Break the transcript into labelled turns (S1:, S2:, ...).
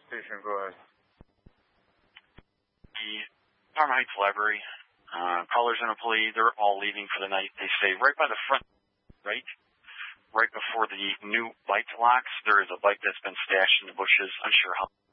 S1: Station, go ahead.
S2: The Parma Heights Library, callers and employee, they're all leaving for the night. They say right by the front, right before the new bike locks, there is a bike that's been stashed in the bushes. Unsure how.